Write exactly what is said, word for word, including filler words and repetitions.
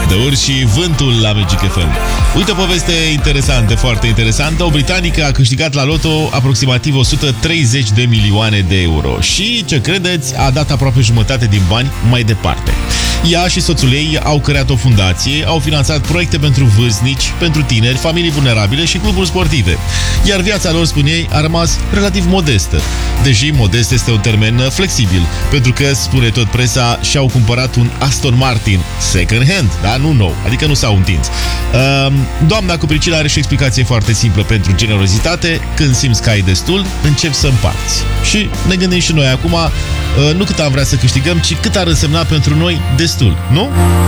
de urs și vântul la Magic F M. Uite o poveste interesantă, foarte interesantă. O britanică a câștigat la loto aproximativ o sută treizeci de milioane de euro și, ce credeți, a dat aproape jumătate din bani mai departe. Ea și soțul ei au creat o fundație, au finanțat proiecte pentru vârstnici, pentru tineri, familii vulnerabile și cluburi sportive. Iar viața lor, spune ei, a rămas relativ modestă. Deși modest este un termen flexibil, pentru că, spune tot presa, și-au cumpărat un Aston Martin second hand, da? Nu nou, adică nu s-au întins. Doamna cu pricina are și o explicație foarte simplă pentru generozitate: când simți că ai destul, începi să împarți. Și ne gândim și noi acum, nu cât am vrea să câștigăm, ci cât ar însemna pentru noi destul, nu?